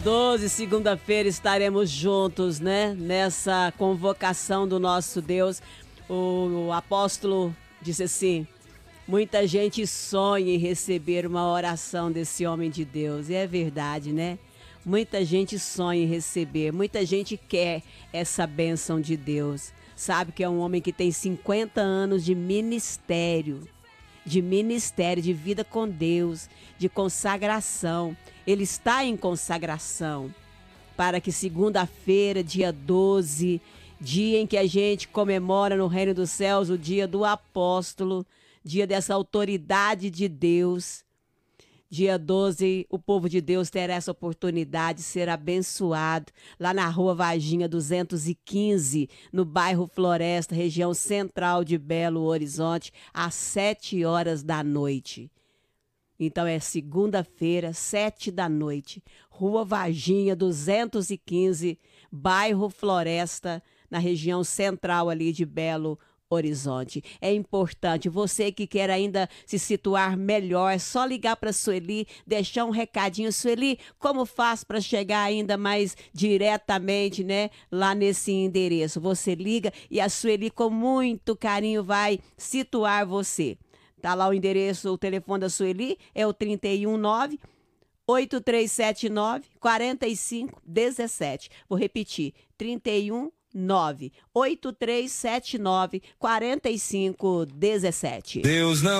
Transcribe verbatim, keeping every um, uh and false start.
doze, segunda-feira, estaremos juntos, né? Nessa convocação do nosso Deus. O, o apóstolo disse assim: muita gente sonha em receber uma oração desse homem de Deus. E é verdade, né? Muita gente sonha em receber, muita gente quer essa bênção de Deus. Sabe que é um homem que tem cinquenta anos de ministério, de ministério, de vida com Deus, de consagração. Ele está em consagração para que segunda-feira, dia doze, dia em que a gente comemora no Reino dos Céus o dia do apóstolo, dia dessa autoridade de Deus, dia doze, o povo de Deus terá essa oportunidade de ser abençoado lá na Rua Varginha duzentos e quinze, no bairro Floresta, região central de Belo Horizonte, às sete horas da noite. Então é segunda-feira, sete da noite, Rua Varginha duzentos e quinze, bairro Floresta, na região central ali de Belo Horizonte. É importante, você que quer ainda se situar melhor, é só ligar para a Sueli, deixar um recadinho. Sueli, como faz para chegar ainda mais diretamente, né, lá nesse endereço? Você liga e a Sueli com muito carinho vai situar você. Tá lá o endereço, o telefone da Sueli é o trinta e um, nove, oito três sete nove, quatro cinco um sete. Vou repetir, trinta e um, nove, oito três sete nove, quatro cinco um sete. Deus não